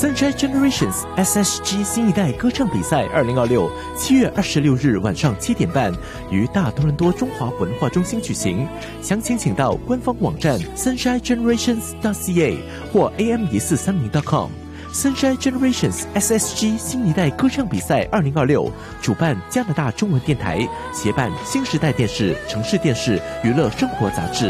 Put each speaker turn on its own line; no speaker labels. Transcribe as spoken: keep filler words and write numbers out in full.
Sunshine Generations S S G 新一代歌唱比赛二零二六七月二十六日晚上七点半于大多伦多中华文化中心举行，详情请到官方网站 sunshine generations dot c a 或 a m 一四三零 dot com。Sunshine Generations S S G 新一代歌唱比赛二零二六主办加拿大中文电台，协办新时代电视、城市电视、娱乐生活杂志。